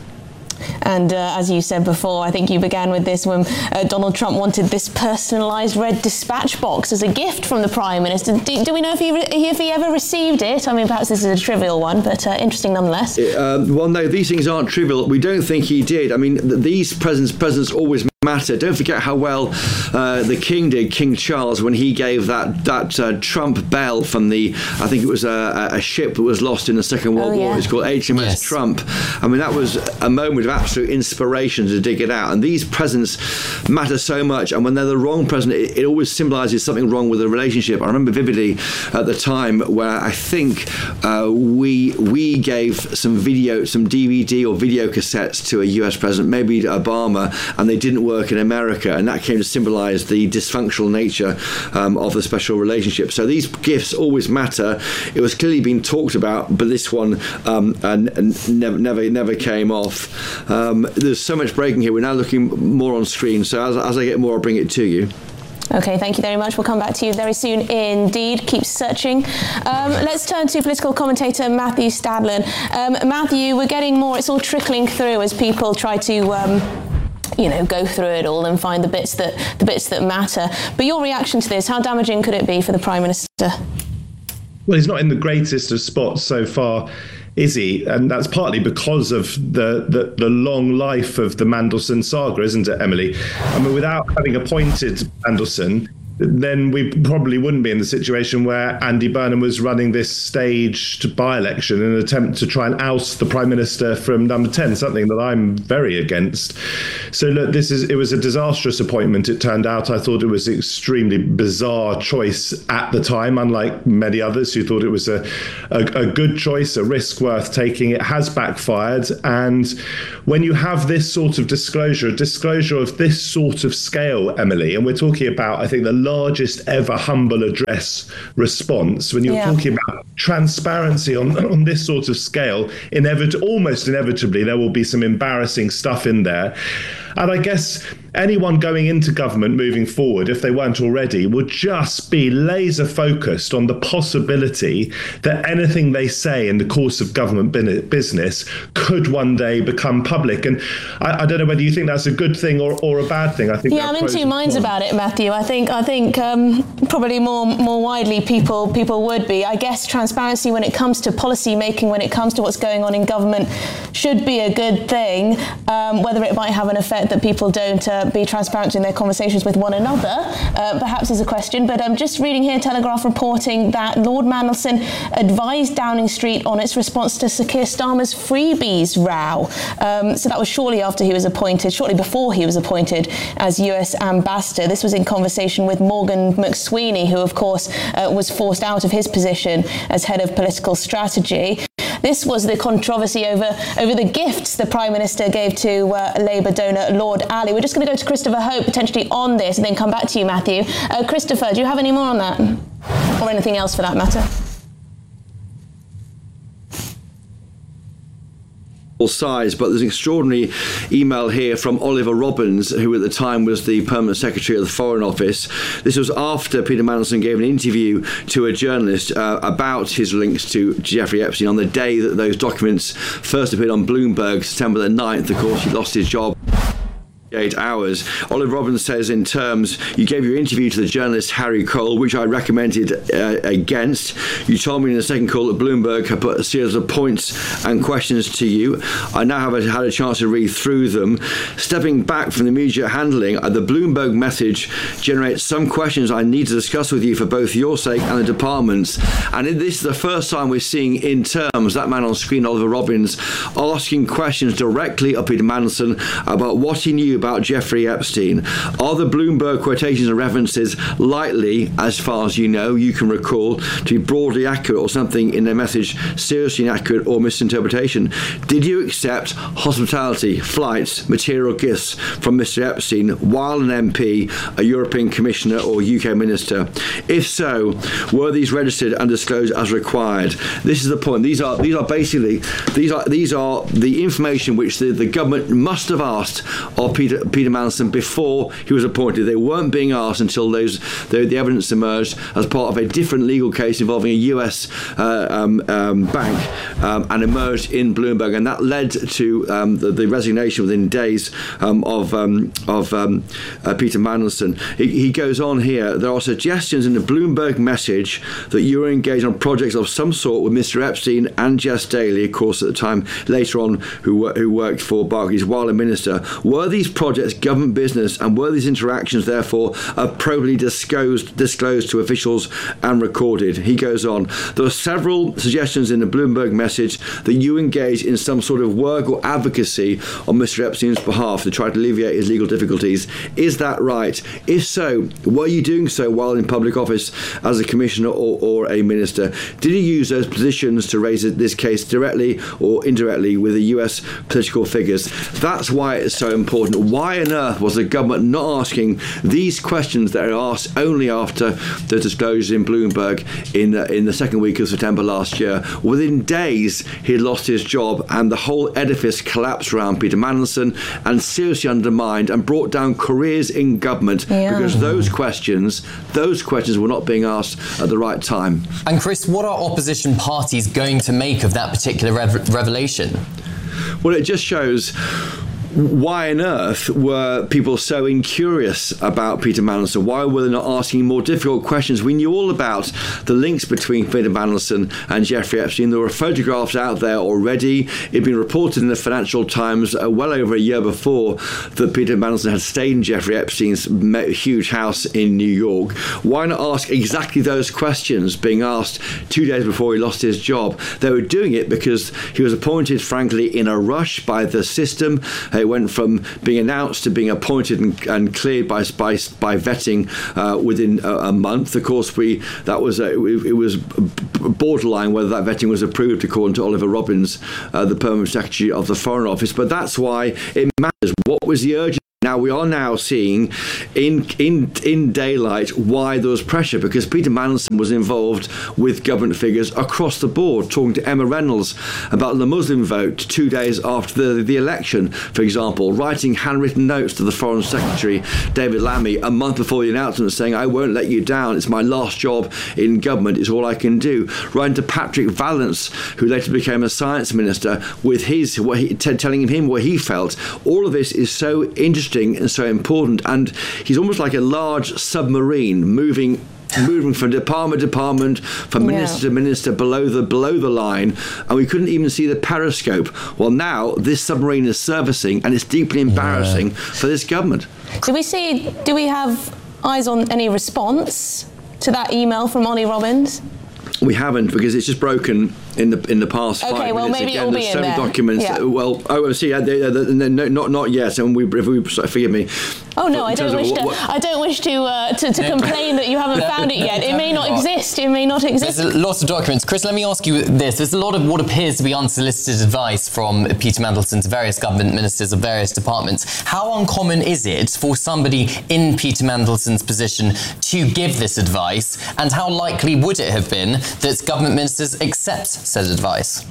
And uh, as you said before, I think you began with this when uh, Donald Trump wanted this personalised red dispatch box as a gift from the Prime Minister. Do, do we know if he, re- if he ever received it? I mean, perhaps this is a trivial one, but uh, interesting nonetheless. Uh, well, no, these things aren't trivial. We don't think he did. I mean, th- these presents, presents always matter. Don't forget how well uh, the King did, King Charles, when he gave that that uh, Trump bell from the, I think it was a, a ship that was lost in the Second World oh, yeah. War. It's called H M S yes. Trump. I mean, that was a moment of absolute inspiration to dig it out. And these presents matter so much. And when they're the wrong present, it, it always symbolises something wrong with the relationship. I remember vividly at the time where I think uh, we we gave some video, some D V D or video cassettes to a U S president, maybe Obama, and they didn't work work in America, and that came to symbolise the dysfunctional nature um, of the special relationship. So these gifts always matter. It was clearly being talked about, but this one um, and, and never, never, never came off. Um, there's so much breaking here. We're now looking more on screen. So as, as I get more, I'll bring it to you. Okay, thank you very much. We'll come back to you very soon indeed. Keep searching. Um, let's turn to political commentator Matthew Stadlen. Um, Matthew, we're getting more, it's all trickling through as people try to um, you know, go through it all and find the bits that the bits that matter. But your reaction to this, how damaging could it be for the Prime Minister? Well, he's not in the greatest of spots so far, is he? And that's partly because of the, the, the long life of the Mandelson saga, isn't it, Emily? I mean, without having appointed Mandelson, then we probably wouldn't be in the situation where Andy Burnham was running this staged by-election in an attempt to try and oust the Prime Minister from number ten, something that I'm very against. So look, this is it was a disastrous appointment, it turned out. I thought it was an extremely bizarre choice at the time, unlike many others who thought it was a, a, a good choice, a risk worth taking. It has backfired. And when you have this sort of disclosure, a disclosure of this sort of scale, Emily, and we're talking about, I think, the largest ever humble address response, when you're yeah. talking about transparency on on this sort of scale, inevit- almost inevitably there will be some embarrassing stuff in there. And I guess anyone going into government moving forward, if they weren't already, would just be laser focused on the possibility that anything they say in the course of government business could one day become public. And I, I don't know whether you think that's a good thing or, or a bad thing. I think yeah, I'm in two minds about it, Matthew. I think I think um, probably more more widely people people would be. I guess transparency when it comes to policy making, when it comes to what's going on in government, should be a good thing. Um, whether it might have an effect that people don't uh, be transparent in their conversations with one another, uh, perhaps is a question. But I'm um, just reading here, Telegraph reporting that Lord Mandelson advised Downing Street on its response to Sir Keir Starmer's freebies row. Um, so that was shortly after he was appointed, shortly before he was appointed as U S ambassador. This was in conversation with Morgan McSweeney, who of course uh, was forced out of his position as head of political strategy. This was the controversy over, over the gifts the Prime Minister gave to uh, Labour donor Lord Ali. We're just going to go to Christopher Hope potentially on this and then come back to you, Matthew. Uh, Christopher, do you have any more on that? Or anything else for that matter? Size, but there's an extraordinary email here from Oliver Robbins, who at the time was the Permanent Secretary of the Foreign Office. This was after Peter Mandelson gave an interview to a journalist uh, about his links to Jeffrey Epstein on the day that those documents first appeared on Bloomberg, September the ninth. Of course, he lost his job. Eight hours. Oliver Robbins says in terms, you gave your interview to the journalist Harry Cole, which I recommended uh, against. You told me in the second call that Bloomberg had put a series of points and questions to you. I now have a, had a chance to read through them. Stepping back from the immediate handling, uh, the Bloomberg message generates some questions I need to discuss with you for both your sake and the department's. And this is the first time we're seeing in terms, that man on screen, Oliver Robbins, asking questions directly of Peter Mandelson about what he knew about Jeffrey Epstein. Are the Bloomberg quotations and references likely, as far as you know, you can recall, to be broadly accurate or something in their message seriously inaccurate or misinterpretation? Did you accept hospitality, flights, material gifts from Mister Epstein while an M P, a European Commissioner or U K Minister? If so, were these registered and disclosed as required? This is the point. These are these are basically these are these are the information which the, the government must have asked of Peter Peter Mandelson before he was appointed. They weren't being asked until those the, the evidence emerged as part of a different legal case involving a U S uh, um, um, bank um, and emerged in Bloomberg, and that led to um, the, the resignation within days um, of um, of um, uh, Peter Mandelson. He, he goes on here. There are suggestions in the Bloomberg message that you were engaged on projects of some sort with Mister Epstein and Jess Daly, of course, at the time later on, who who worked for Barclays while a minister. Were these projects government business, and were these interactions therefore appropriately disclosed disclosed to officials and recorded? He goes on. There are several suggestions in the Bloomberg message that you engaged in some sort of work or advocacy on Mister Epstein's behalf to try to alleviate his legal difficulties. Is that right? If so, were you doing so while in public office as a commissioner or, or a minister? Did you use those positions to raise this case directly or indirectly with the U S political figures? That's why it's so important. why on earth was the government not asking these questions that are asked only after the disclosures in Bloomberg in uh, in the second week of September last year? Within days, he lost his job, and the whole edifice collapsed around Peter Mandelson and seriously undermined and brought down careers in government yeah. because those questions, those questions were not being asked at the right time. And Chris, what are opposition parties going to make of that particular rev- revelation? Well, it just shows why on earth were people so incurious about Peter Mandelson? Why were they not asking more difficult questions? We knew all about the links between Peter Mandelson and Jeffrey Epstein. There were photographs out there already. It had been reported in the Financial Times uh, well over a year before that Peter Mandelson had stayed in Jeffrey Epstein's huge house in New York. Why not ask exactly those questions being asked two days before he lost his job? They were doing it because he was appointed, frankly, in a rush by the system. It went from being announced to being appointed and, and cleared by by, by vetting uh, within a, a month. Of course, we that was a, it, it was borderline whether that vetting was approved, according to Oliver Robbins, uh, the Permanent Secretary of the Foreign Office. But that's why it matters. What was the urgency? Now, we are now seeing in in in daylight why there was pressure, because Peter Mandelson was involved with government figures across the board, talking to Emma Reynolds about the Muslim vote two days after the, the election, for example, writing handwritten notes to the Foreign Secretary, David Lammy, a month before the announcement, saying, I won't let you down, it's my last job in government, it's all I can do. Writing to Patrick Vallance, who later became a science minister, with his what he, t- telling him what he felt. All of this is so interesting and so important, and he's almost like a large submarine moving moving from department to department, from minister yeah. to minister, below the below the line, and we couldn't even see the periscope. Well, now this submarine is surfacing, and it's deeply embarrassing yeah. for this government. Do we see? Do we have eyes on any response to that email from Ollie Robbins? We haven't, because it's just broken in the in the past okay, five well, minutes. Maybe Again, it'll there's be so in many there. documents. Yeah. Well, oh, see, uh, they, uh, no, not not yet. And we, if we forgive me. Oh no, I don't wish what, to. What, I don't wish to uh, to, to complain that you haven't found it yet. It may not exist. It may not exist. There's lots of documents. Chris, let me ask you this: there's a lot of what appears to be unsolicited advice from Peter Mandelson to various government ministers of various departments. How uncommon is it for somebody in Peter Mandelson's position to give this advice, and how likely would it have been that government ministers accept said advice?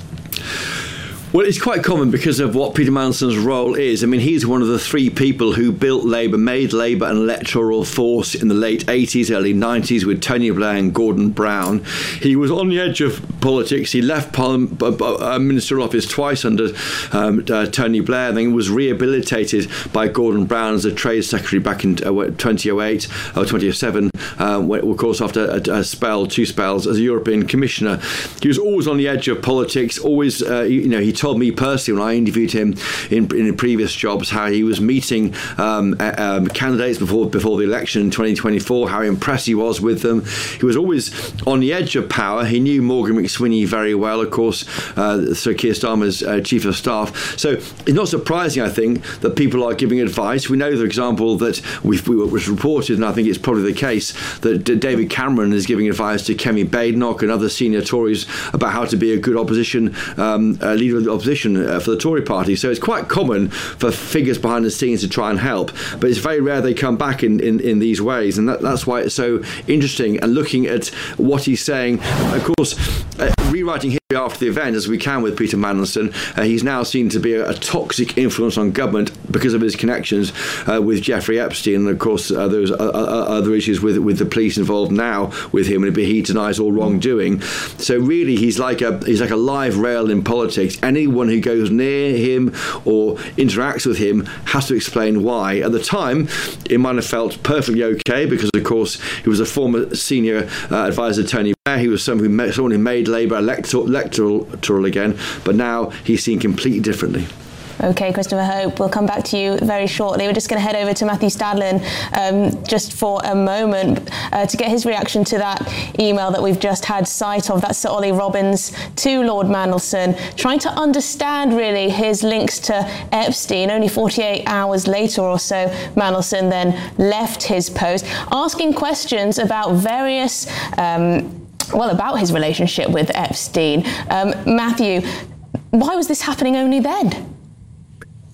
Well, it's quite common because of what Peter Mandelson's role is. I mean, he's one of the three people who built Labour, made Labour an electoral force in the late eighties, early nineties with Tony Blair and Gordon Brown. He was on the edge of politics. He left Parliament, uh, Minister office twice under um, uh, Tony Blair, and then was rehabilitated by Gordon Brown as a Trade Secretary back in uh, twenty oh eight or twenty oh seven, uh, of course, after a, a spell, two spells as a European Commissioner. He was always on the edge of politics, always, uh, you know, he told me personally when I interviewed him in, in previous jobs how he was meeting um, uh, um, candidates before before the election in twenty twenty-four, how impressed he was with them. He was always on the edge of power. He knew Morgan McSweeney very well, of course, uh, Sir Keir Starmer's uh, Chief of Staff. So it's not surprising, I think, that people are giving advice. We know, for example, that we've, we was reported, and I think it's probably the case, that D- David Cameron is giving advice to Kemi Badenoch and other senior Tories about how to be a good opposition um, uh, leader of the opposition uh, for the Tory party. So it's quite common for figures behind the scenes to try and help, but it's very rare they come back in, in, in these ways, and that, that's why it's so interesting. And looking at what he's saying, of course, uh, rewriting history after the event as we can with Peter Mandelson, uh, he's now seen to be a, a toxic influence on government because of his connections uh, with Jeffrey Epstein, and of course uh, there's uh, uh, other issues with with the police involved now with him, and he denies all wrongdoing. So really, he's like a he's like a live rail in politics. Anyone who goes near him or interacts with him has to explain why. At the time, it might have felt perfectly okay because, of course, he was a former senior uh, advisor to Tony Blair. He was someone who, made, someone who made Labour electoral, electoral again, but now he's seen completely differently. OK, Christopher Hope, we'll come back to you very shortly. We're just going to head over to Matthew Stadlen um, just for a moment uh, to get his reaction to that email that we've just had sight of. That's Sir Ollie Robbins to Lord Mandelson, trying to understand really his links to Epstein. Only forty-eight hours later or so, Mandelson then left his post, asking questions about various, um, well, about his relationship with Epstein. Um, Matthew, why was this happening only then?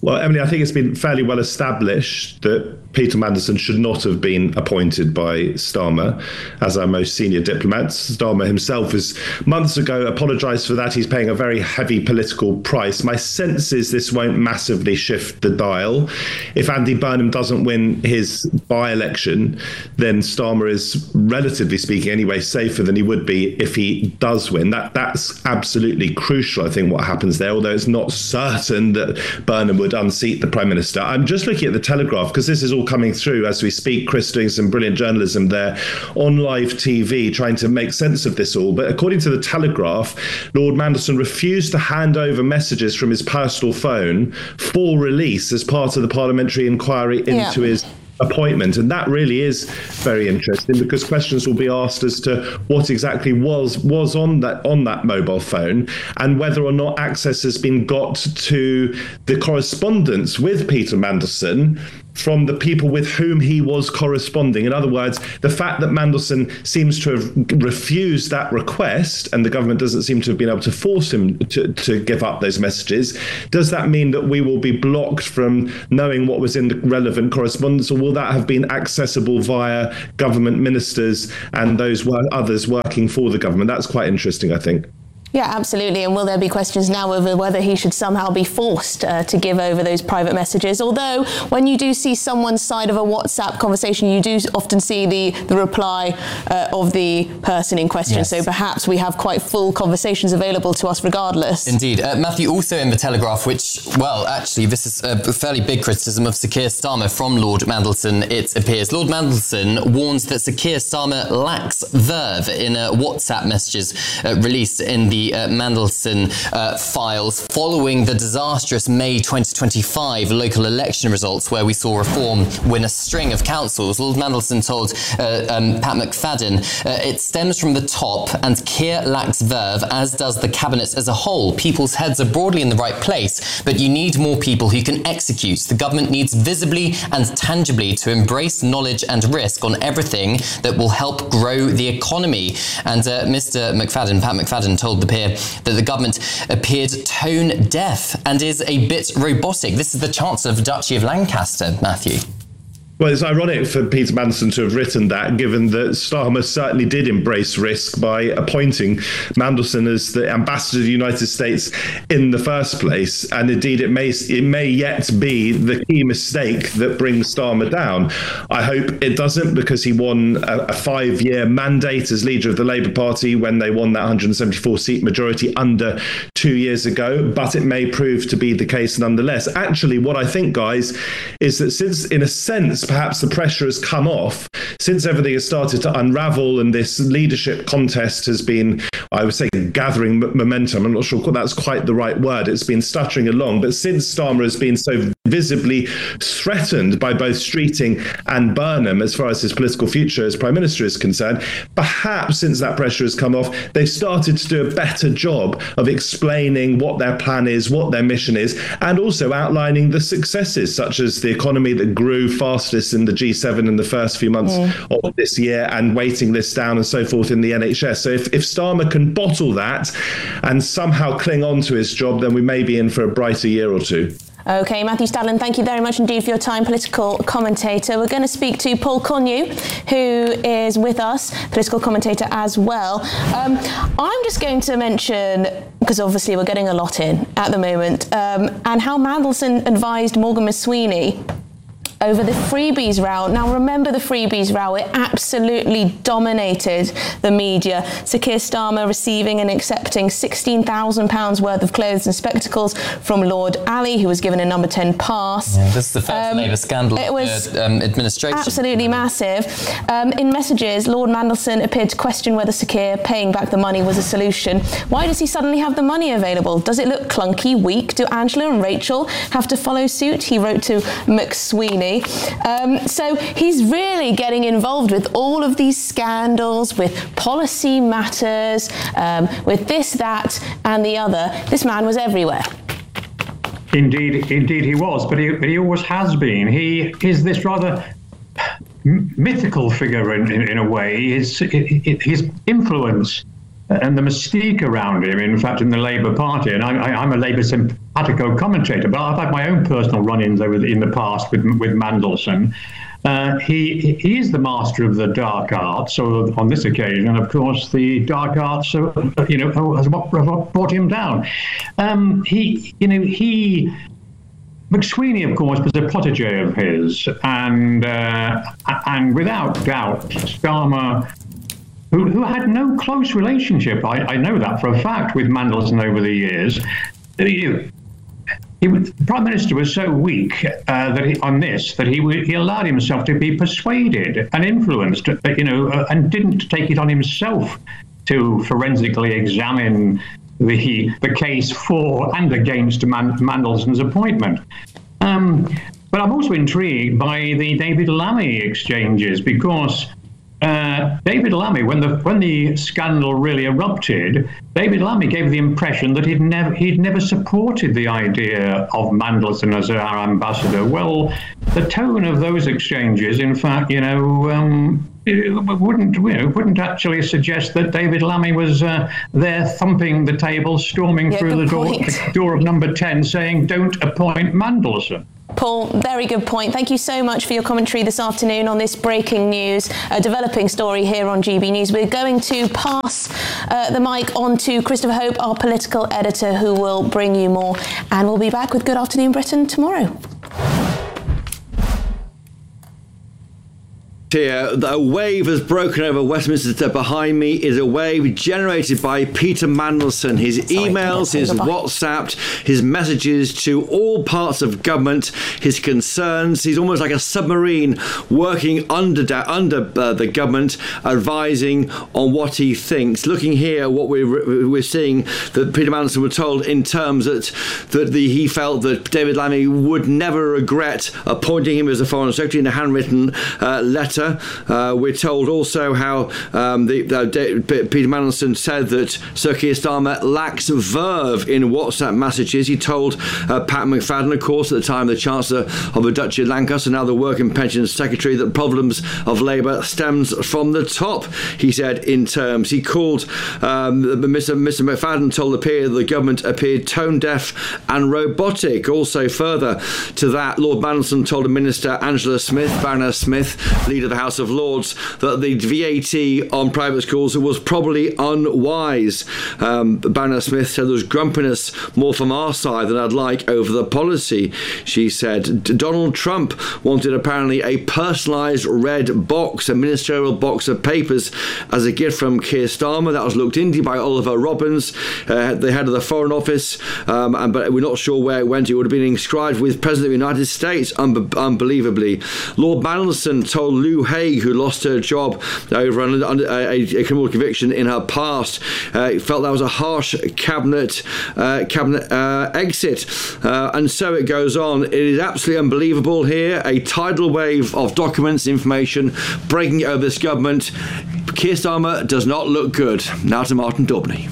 Well, Emily, I think it's been fairly well established that Peter Mandelson should not have been appointed by Starmer as our most senior diplomat. Starmer himself has months ago apologised for that. He's paying a very heavy political price. My sense is this won't massively shift the dial. If Andy Burnham doesn't win his by-election, then Starmer is, relatively speaking anyway, safer than he would be if he does win. That That's absolutely crucial, I think, what happens there, although it's not certain that Burnham would unseat the Prime Minister. I'm just looking at the Telegraph, because this is all coming through as we speak. Chris doing some brilliant journalism there on live T V, trying to make sense of this all. But according to the Telegraph, Lord Mandelson refused to hand over messages from his personal phone for release as part of the parliamentary inquiry into yeah. his appointment. And that really is very interesting, because questions will be asked as to what exactly was was on that on that mobile phone, and whether or not access has been got to the correspondence with Peter Mandelson from the people with whom he was corresponding. In other words, the fact that Mandelson seems to have refused that request, and the government doesn't seem to have been able to force him to, to give up those messages, does that mean that we will be blocked from knowing what was in the relevant correspondence, or will that have been accessible via government ministers and those others working for the government? That's quite interesting, I think. Yeah, absolutely. And will there be questions now over whether he should somehow be forced uh, to give over those private messages? Although when you do see someone's side of a WhatsApp conversation, you do often see the, the reply uh, of the person in question. Yes. So perhaps we have quite full conversations available to us regardless. Indeed. Uh, Matthew, also in the Telegraph, which, well, actually, this is a fairly big criticism of Sir Keir Starmer from Lord Mandelson, it appears. Lord Mandelson warns that Sir Keir Starmer lacks verve in uh, WhatsApp messages uh, released in the Uh, Mandelson uh, files following the disastrous May twenty twenty-five local election results, where we saw Reform win a string of councils. Lord Mandelson told uh, um, Pat McFadden, uh, it stems from the top and Keir lacks verve, as does the cabinet as a whole. People's heads are broadly in the right place, but you need more people who can execute. The government needs visibly and tangibly to embrace knowledge and risk on everything that will help grow the economy. And uh, Mister McFadden, Pat McFadden, told the that the government appeared tone deaf and is a bit robotic. This is the Chancellor of the Duchy of Lancaster, Matthew. Well, it's ironic for Peter Mandelson to have written that, given that Starmer certainly did embrace risk by appointing Mandelson as the ambassador to the United States in the first place. And indeed, it may it may yet be the key mistake that brings Starmer down. I hope it doesn't, because he won a, a five-year mandate as leader of the Labour Party when they won that one hundred seventy-four seat majority under two years ago. But it may prove to be the case nonetheless. Actually, what I think, guys, is that since, in a sense, perhaps the pressure has come off, since everything has started to unravel and this leadership contest has been, I would say, gathering m- momentum. I'm not sure that's quite the right word. It's been stuttering along. But since Starmer has been so visibly threatened by both Streeting and Burnham as far as his political future as Prime Minister is concerned, perhaps since that pressure has come off, they've started to do a better job of explaining what their plan is, what their mission is, and also outlining the successes, such as the economy that grew fastest in the G seven in the first few months mm. of this year, and waiting lists down and so forth in the N H S. So if, if Starmer can bottle that and somehow cling on to his job, then we may be in for a brighter year or two. OK, Matthew Stadlen, thank you very much indeed for your time, political commentator. We're going to speak to Paul Connew, who is with us, political commentator as well. Um, I'm just going to mention, because obviously we're getting a lot in at the moment, um, and how Mandelson advised Morgan McSweeney over the freebies row. Now, remember the freebies row, it absolutely dominated the media. Sir Keir Starmer receiving and accepting sixteen thousand pounds worth of clothes and spectacles from Lord Ali, who was given a number ten pass. Yeah, this is the first um, Labour scandal it was uh, um, administration. Absolutely massive. Um, in messages, Lord Mandelson appeared to question whether Sir Keir paying back the money was a solution. Why does he suddenly have the money available? Does it look clunky, weak? Do Angela and Rachel have to follow suit? He wrote to McSweeney. Um, so he's really getting involved with all of these scandals, with policy matters, um, with this, that, and the other. This man was everywhere. Indeed, indeed he was, but he, but he always has been. He is this rather mythical figure in, in, in a way. His, his influence and the mystique around him, in fact, in the Labour Party. And I, I, I'm a Labour simpatico commentator, but I've had my own personal run-ins over the, in the past with with Mandelson. Uh, he he is the master of the dark arts. So on this occasion, of course, the dark arts, uh, you know, has what brought him down. Um, he, you know, he. McSweeney, of course, was a protege of his, and uh, and without doubt, Starmer, who, who had no close relationship, I, I know that for a fact, with Mandelson over the years. He, he, the Prime Minister was so weak uh, that he, on this that he he allowed himself to be persuaded and influenced, uh, you know, uh, and didn't take it on himself to forensically examine the the case for and against Man, Mandelson's appointment. Um, but I'm also intrigued by the David Lammy exchanges, because uh, David Lammy, when the when the scandal really erupted, David Lammy gave the impression that he'd never he'd never supported the idea of Mandelson as our ambassador. Well, the tone of those exchanges, in fact, you know, um, it wouldn't you know, wouldn't actually suggest that David Lammy was uh, there thumping the table, storming yeah, through the door, the door of number ten, saying, "Don't appoint Mandelson." Paul, very good point. Thank you so much for your commentary this afternoon on this breaking news, uh, developing story here on G B News. We're going to pass uh, the mic on to Christopher Hope, our political editor, who will bring you more. And we'll be back with Good Afternoon Britain tomorrow. Here, a wave has broken over Westminster. Behind me is a wave generated by Peter Mandelson. His Sorry, emails, his WhatsApp, his messages to all parts of government, his concerns. He's almost like a submarine working under under uh, the government, advising on what he thinks. Looking here, what we're we're seeing that Peter Mandelson was told in terms that that the he felt that David Lammy would never regret appointing him as a Foreign Secretary in a handwritten uh, letter. Uh, we're told also how um, the, the, Peter Mandelson said that Sir Keir Starmer lacks verve in WhatsApp messages. He told uh, Pat McFadden, of course, at the time the Chancellor of the Duchy of Lancaster, now the Work and Pensions Secretary, that problems of Labour stems from the top, he said in terms. He called, um, Mister Mister McFadden told the peer that the government appeared tone-deaf and robotic. Also further to that, Lord Mandelson told Minister Angela Smith, Baroness Smith, leader of the House of Lords, that the V A T on private schools was probably unwise. Um, Baroness Smith said there was grumpiness more from our side than I'd like over the policy. She said Donald Trump wanted apparently a personalised red box, a ministerial box of papers, as a gift from Keir Starmer. That was looked into by Oliver Robbins, uh, the head of the Foreign Office, um, and, but we're not sure where it went. It would have been inscribed with President of the United States, un- unbelievably. Lord Mandelson told Lou Haig, who lost her job over an, under a, a criminal conviction in her past, uh, felt that was a harsh cabinet uh, cabinet uh, exit, uh, and so it goes on. It is absolutely unbelievable here. A tidal wave of documents, information breaking over this government. Keir Starmer does not look good. Now to Martin Daubney.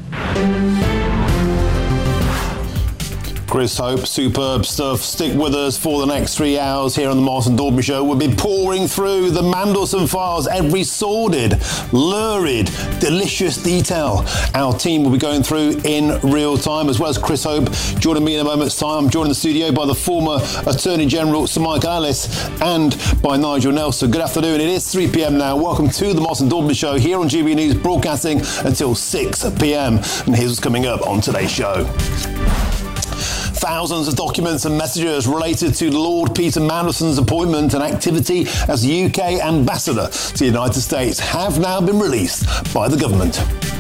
Chris Hope, superb stuff. Stick with us for the next three hours here on the Martin Daubney Show. We'll be pouring through the Mandelson files, every sordid, lurid, delicious detail our team will be going through in real time, as well as Chris Hope joining me in a moment's time. I'm joined in the studio by the former Attorney General Sir Mike Ellis and by Nigel Nelson. Good afternoon. It is three p.m. now. Welcome to the Martin Daubney Show here on G B News, broadcasting until six p.m. And here's what's coming up on today's show. Thousands of documents and messages related to Lord Peter Mandelson's appointment and activity as U K ambassador to the United States have now been released by the government.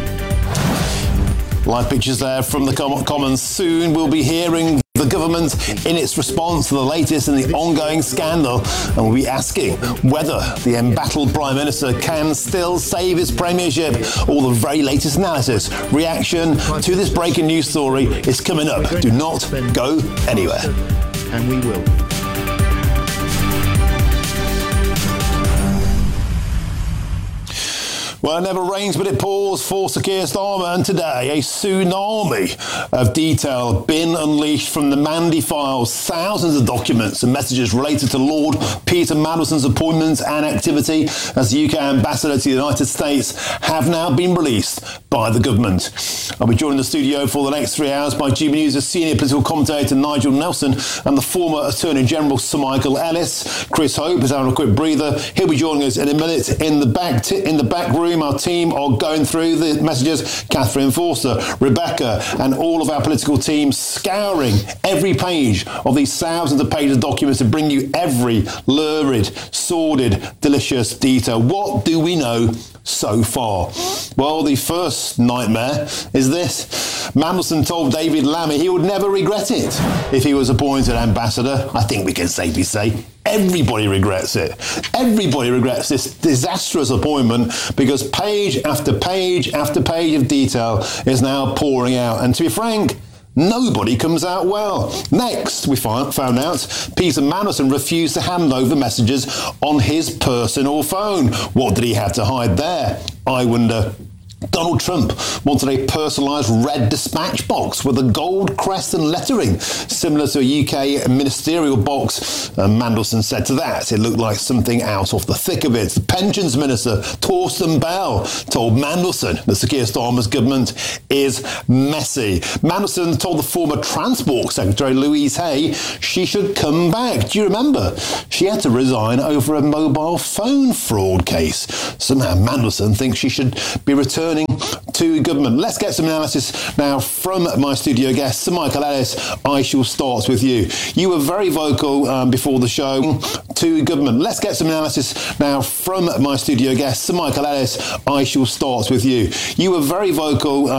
Live pictures there from the Commons. Soon we'll be hearing the government in its response to the latest in the ongoing scandal, and we'll be asking whether the embattled Prime Minister can still save his premiership. All the very latest analysis, reaction to this breaking news story is coming up. Do not go anywhere. And we will. Well, it never rains, but it pours for Sir Keir Starmer, and today a tsunami of detail been unleashed from the Mandy files. Thousands of documents and messages related to Lord Peter Mandelson's appointments and activity as the U K ambassador to the United States have now been released by the government. I'll be joined in the studio for the next three hours by G B News' senior political commentator Nigel Nelson and the former Attorney General Sir Michael Ellis. Chris Hope is having a quick breather. He'll be joining us in a minute in the back t- in the back room. Our team are going through the messages. Catherine Forster, Rebecca, and all of our political team scouring every page of these thousands of pages of documents to bring you every lurid, sordid, delicious detail. What do we know so far? Well, the first nightmare is this. Mandelson told David Lammy he would never regret it if he was appointed ambassador. I think we can safely say everybody regrets it. Everybody regrets this disastrous appointment because page after page after page of detail is now pouring out. And to be frank, nobody comes out well. Next, we found out Peter Mandelson refused to hand over messages on his personal phone. What did he have to hide there? I wonder. Donald Trump wanted a personalised red dispatch box with a gold crest and lettering, similar to a U K ministerial box. And Mandelson said to that, it looked like something out of the thick of it. The Pensions Minister, Torsten Bell, told Mandelson that Sir Keir Starmer's government is messy. Mandelson told the former Transport Secretary, Louise Hay, she should come back. Do you remember? She had to resign over a mobile phone fraud case. Somehow Mandelson thinks she should be returned to government. Let's get some analysis now from my studio guest, Sir Michael Ellis. I shall start with you. You were very vocal um, before the show to government. Let's get some analysis now from my studio guest, Sir Michael Ellis. I shall start with you. You were very vocal. Um,